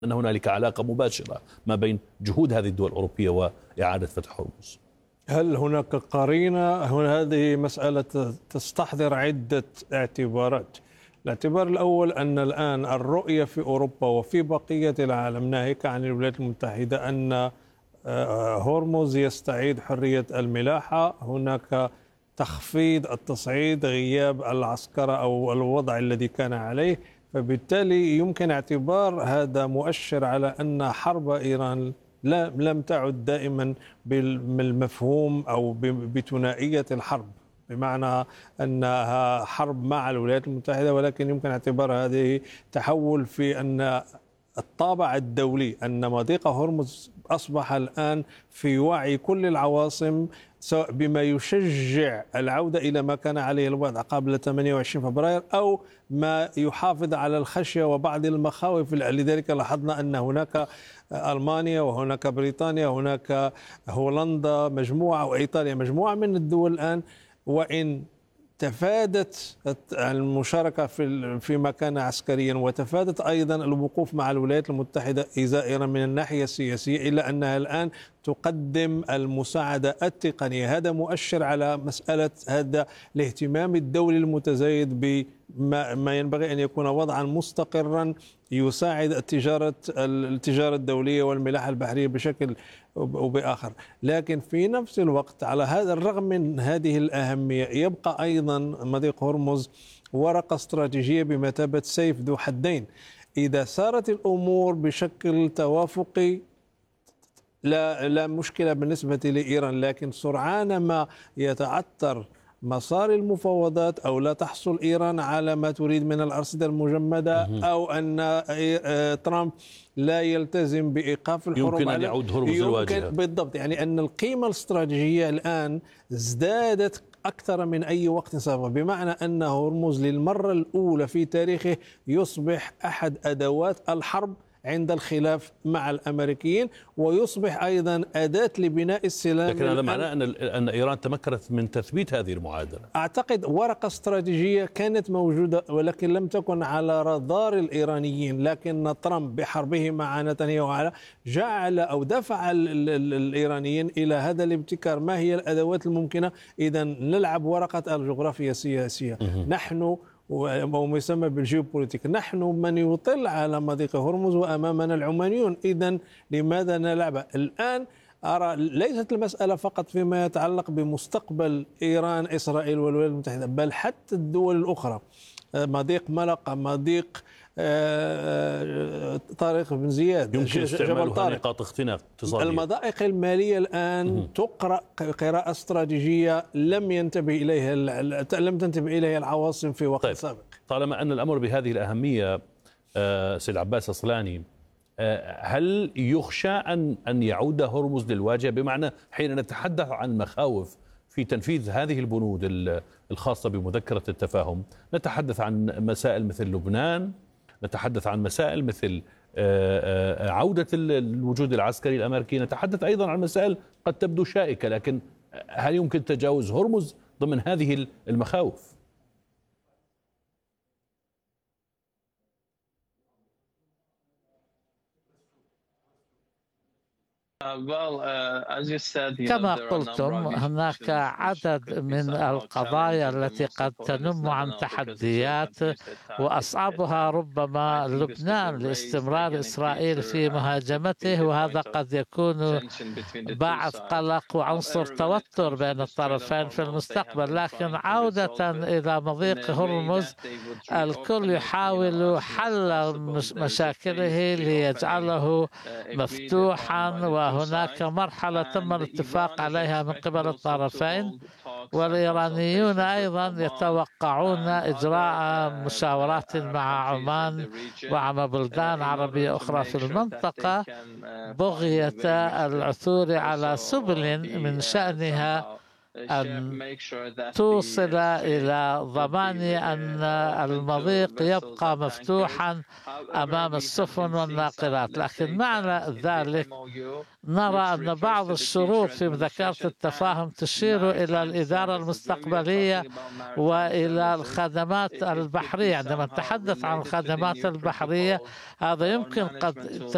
أن هنالك علاقة مباشرة ما بين جهود هذه الدول الأوروبية وإعادة فتح هرمز. هل هناك قرينة؟ هذه مسألة تستحضر عدة اعتبارات. الاعتبار الأول أن الآن الرؤية في أوروبا وفي بقية العالم ناهيك عن الولايات المتحدة أن هرمز يستعيد حرية الملاحة، هناك تخفيض التصعيد، غياب العسكرة أو الوضع الذي كان عليه، فبالتالي يمكن اعتبار هذا مؤشر على أن حرب إيران لم تعد دائما بالمفهوم أو بثنائية الحرب، بمعنى أنها حرب مع الولايات المتحدة، ولكن يمكن اعتبار هذه تحول في أن الطابع الدولي، أن مضيق هرمز أصبح الآن في وعي كل العواصم، سواء بما يشجع العودة إلى ما كان عليه الوضع قبل 28 فبراير أو ما يحافظ على الخشية وبعض المخاوف. لذلك لاحظنا أن هناك ألمانيا وهناك بريطانيا وهناك هولندا مجموعة وإيطاليا مجموعة من الدول الآن، وإن تفادت المشاركة فيما كان عسكريا وتفادت أيضا الوقوف مع الولايات المتحدة إزاء إيران من الناحية السياسية، إلا أنها الآن تقدم المساعدة التقنية. هذا مؤشر على مسألة هذا الاهتمام الدولي المتزايد بما ينبغي أن يكون وضعا مستقرا يساعد التجارة الدولية والملاحة البحرية بشكل أو بآخر. لكن في نفس الوقت على هذا الرغم من هذه الأهمية يبقى أيضا مضيق هرمز ورقة استراتيجية بمثابة سيف ذو حدين. إذا سارت الأمور بشكل توافقي لا مشكلة بالنسبة لإيران، لكن سرعان ما يتعثر مسار المفاوضات أو لا تحصل إيران على ما تريد من الأرصدة المجمدة أو أن ترامب لا يلتزم بإيقاف الحروب، يمكن أن يعود هرمز الواجهة. بالضبط، يعني أن القيمة الاستراتيجية الآن ازدادت أكثر من أي وقت سابق، بمعنى أن هرمز للمرة الأولى في تاريخه يصبح أحد أدوات الحرب عند الخلاف مع الأمريكيين، ويصبح أيضا أداة لبناء السلام. لكن هذا معناه أن إيران تمكنت من تثبيت هذه المعادلة. أعتقد ورقة استراتيجييه كانت موجودة ولكن لم تكن على رادار الإيرانيين، لكن ترامب بحربه مع نتنياهو جعل أو دفع الإيرانيين إلى هذا الابتكار. ما هي الأدوات الممكنة؟ إذا نلعب ورقة الجغرافيا السياسية. نحن وما يسمى بالجيوبوليتيك، نحن من يطل على مضيق هرمز وأمامنا العمانيون، إذن لماذا نلعب الآن؟ أرى ليست المسألة فقط فيما يتعلق بمستقبل إيران إسرائيل والولايات المتحدة، بل حتى الدول الأخرى، مضيق ملقا، مضيق طارق بن زياد، يمكن استعمالها نقاط اختناق اقتصادية. المضائق المالية الآن تقرأ قراءة استراتيجية لم تنتبه إليها العواصم في وقت سابق. طالما أن الأمر بهذه الأهمية سيد عباس أصلاني، هل يخشى أن يعود هرمز للواجهة؟ بمعنى حين نتحدث عن مخاوف في تنفيذ هذه البنود الخاصة بمذكرة التفاهم، نتحدث عن مسائل مثل لبنان، نتحدث عن مسائل مثل عودة الوجود العسكري الأمريكي، نتحدث أيضا عن مسائل قد تبدو شائكة، لكن هل يمكن تجاوز هرمز ضمن هذه المخاوف؟ كما قلتم، هناك عدد من القضايا التي قد تنم عن تحديات، وأصعبها ربما لبنان لاستمرار إسرائيل في مهاجمته، وهذا قد يكون باعث قلق وعنصر توتر بين الطرفين في المستقبل. لكن عودة إلى مضيق هرمز، الكل يحاول حل مشاكله ليجعله مفتوحا، وهناك مرحلة تم الاتفاق عليها من قبل الطرفين، والإيرانيون أيضا يتوقعون إجراء مشاورات مع عمان ومع بلدان عربية أخرى في المنطقة بغية العثور على سبل من شأنها أن توصل إلى ضمان أن المضيق يبقى مفتوحا أمام السفن والناقلات. لكن معنى ذلك نرى أن بعض الشروط في مذكرة التفاهم تشير إلى الإدارة المستقبلية وإلى الخدمات البحرية. عندما نتحدث عن الخدمات البحرية، هذا يمكن قد